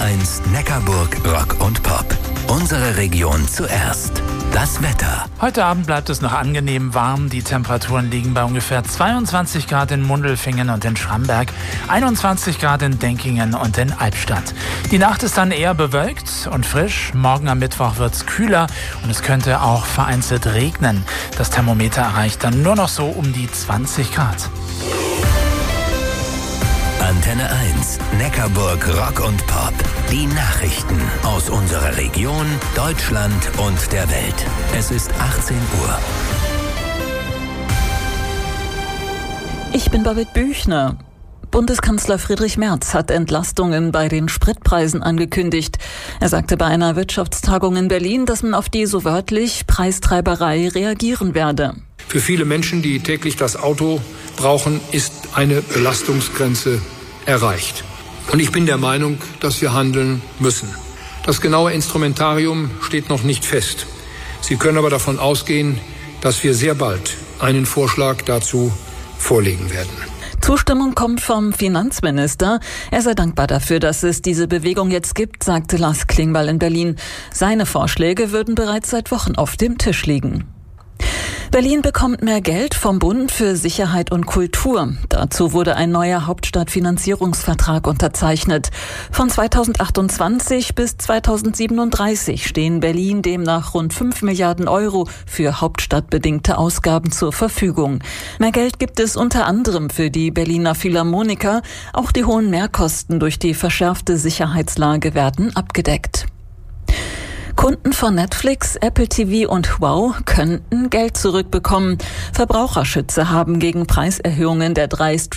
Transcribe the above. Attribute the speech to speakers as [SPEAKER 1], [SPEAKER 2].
[SPEAKER 1] 1 Neckarburg Rock und Pop. Unsere Region zuerst. Das Wetter.
[SPEAKER 2] Heute Abend bleibt es noch angenehm warm. Die Temperaturen liegen bei ungefähr 22 Grad in Mundelfingen und in Schramberg, 21 Grad in Denkingen und in Albstadt. Die Nacht ist dann eher bewölkt und frisch. Morgen am Mittwoch wird es kühler und es könnte auch vereinzelt regnen. Das Thermometer erreicht dann nur noch so um die 20 Grad.
[SPEAKER 1] Antenne 1, Neckarburg Rock und Pop. Die Nachrichten aus unserer Region, Deutschland und der Welt. Es ist 18 Uhr.
[SPEAKER 3] Ich bin Babette Büchner. Bundeskanzler Friedrich Merz hat Entlastungen bei den Spritpreisen angekündigt. Er sagte bei einer Wirtschaftstagung in Berlin, dass man auf die, so wörtlich, Preistreiberei reagieren werde.
[SPEAKER 4] Für viele Menschen, die täglich das Auto brauchen, ist eine Belastungsgrenze erreicht. Und ich bin der Meinung, dass wir handeln müssen. Das genaue Instrumentarium steht noch nicht fest. Sie können aber davon ausgehen, dass wir sehr bald einen Vorschlag dazu vorlegen werden.
[SPEAKER 3] Zustimmung kommt vom Finanzminister. Er sei dankbar dafür, dass es diese Bewegung jetzt gibt, sagte Lars Klingbeil in Berlin. Seine Vorschläge würden bereits seit Wochen auf dem Tisch liegen. Berlin bekommt mehr Geld vom Bund für Sicherheit und Kultur. Dazu wurde ein neuer Hauptstadtfinanzierungsvertrag unterzeichnet. Von 2028 bis 2037 stehen Berlin demnach rund 5 Milliarden Euro für hauptstadtbedingte Ausgaben zur Verfügung. Mehr Geld gibt es unter anderem für die Berliner Philharmoniker. Auch die hohen Mehrkosten durch die verschärfte Sicherheitslage werden abgedeckt. Kunden von Netflix, Apple TV und Wow könnten Geld zurückbekommen. Verbraucherschützer haben gegen Preiserhöhungen der 3